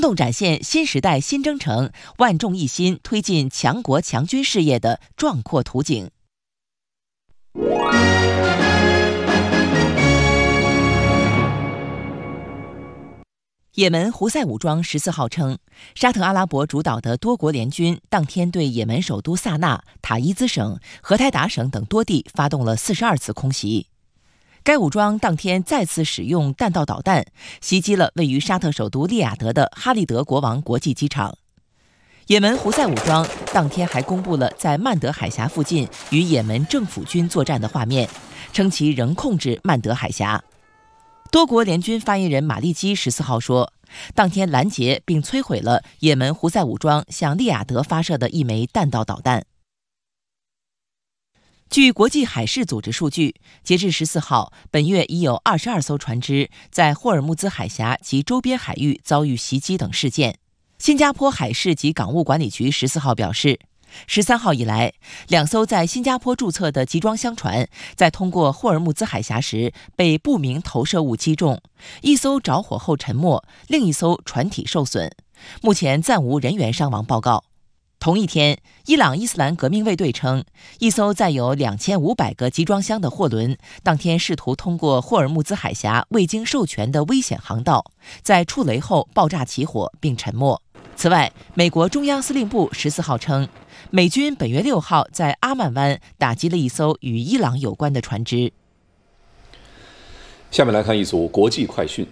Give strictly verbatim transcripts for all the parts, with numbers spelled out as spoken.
动展现新时代新征程万众一心推进强国强军事业的壮阔图景。也门胡塞武装十四号称，沙特阿拉伯主导的多国联军当天对也门首都萨那、塔伊兹省、荷台达省等多地发动了四十二次空袭。该武装当天再次使用弹道导弹袭击了位于沙特首都利雅得的哈利德国王国际机场。也门胡塞武装当天还公布了在曼德海峡附近与也门政府军作战的画面，称其仍控制曼德海峡。多国联军发言人马利基十四号说，当天拦截并摧毁了也门胡塞武装向利雅得发射的一枚弹道导弹。据国际海事组织数据，截至十四号，本月已有二十二艘船只在霍尔木兹海峡及周边海域遭遇袭击等事件。新加坡海事及港务管理局十四号表示，十三号以来，两艘在新加坡注册的集装箱船在通过霍尔木兹海峡时被不明投射物击中，一艘着火后沉没，另一艘船体受损。目前暂无人员伤亡报告。同一天，伊朗伊斯兰革命卫队称，一艘载有两千五百个集装箱的货轮当天试图通过霍尔木兹海峡未经授权的危险航道，在触雷后爆炸起火并沉没。此外，美国中央司令部十四号称，美军本月六号在阿曼湾打击了一艘与伊朗有关的船只。 下面来看一组国际快讯。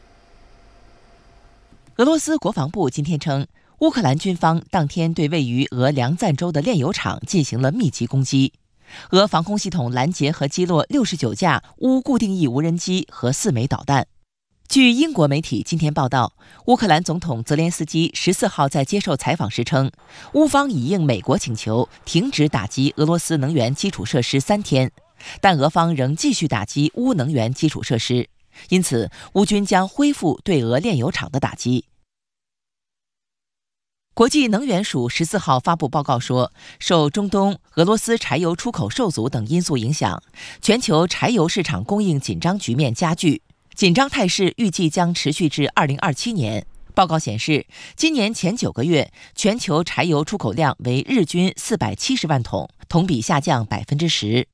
俄罗斯国防部今天称，乌克兰军方当天对位于俄梁赞州的炼油厂进行了密集攻击，俄防空系统拦截和击落六十九架乌固定翼无人机和四枚导弹。据英国媒体今天报道，乌克兰总统泽连斯基十四号在接受采访时称，乌方已应美国请求停止打击俄罗斯能源基础设施三天，但俄方仍继续打击乌能源基础设施，因此乌军将恢复对俄炼油厂的打击。国际能源署十四号发布报告说，受中东、俄罗斯柴油出口受阻等因素影响，全球柴油市场供应紧张局面加剧。紧张态势预计将持续至二零二七年。报告显示，今年前九个月，全球柴油出口量为日均四百七十万桶，同比下降百分之十。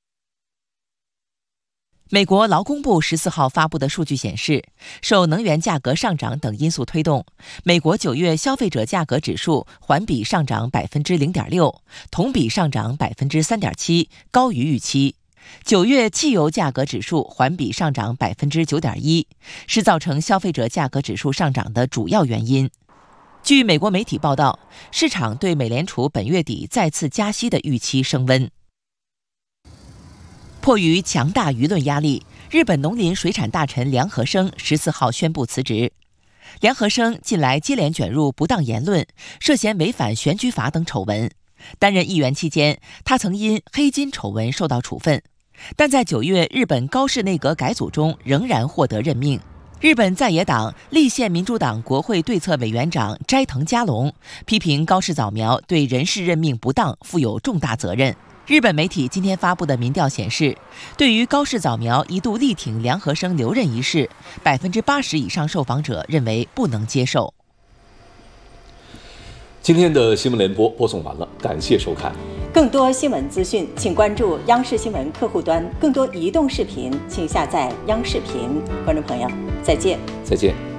美国劳工部十四号发布的数据显示，受能源价格上涨等因素推动，美国九月消费者价格指数环比上涨百分之零点六，同比上涨百分之三点七，高于预期。九月汽油价格指数环比上涨百分之九点一，是造成消费者价格指数上涨的主要原因。据美国媒体报道，市场对美联储本月底再次加息的预期升温。迫于强大舆论压力，日本农林水产大臣梁和生十四号宣布辞职。梁和生近来接连卷入不当言论、涉嫌违反选举法等丑闻。担任议员期间，他曾因黑金丑闻受到处分。但在九月日本高市内阁改组中仍然获得任命。日本在野党立宪民主党国会对策委员长斋藤嘉龙批评高市早苗对人事任命不当负有重大责任。日本媒体今天发布的民调显示，对于高市早苗一度力挺梁和生留任一事，百分之八十以上受访者认为不能接受。 今天的新闻联播播送完了，感谢收看。 更多新闻资讯，请关注央视新闻客户端。更多移动视频，请下载央视频。观众朋友，再见。 再见。